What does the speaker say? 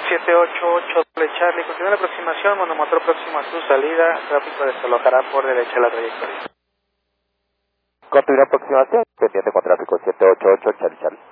788 Charlie, continúa la aproximación, monomotor próximo a su salida, tráfico desalojará por derecha la trayectoria. Continúa aproximación, pendiente con tráfico 788 Charlie.